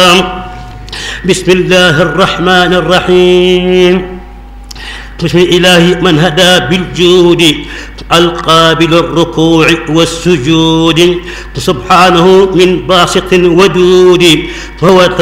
بسم الله الرحمن الرحيم. بسم الله من هدى بالجود القابل الركوع والسجود، سبحانه من باسط ودود، فهو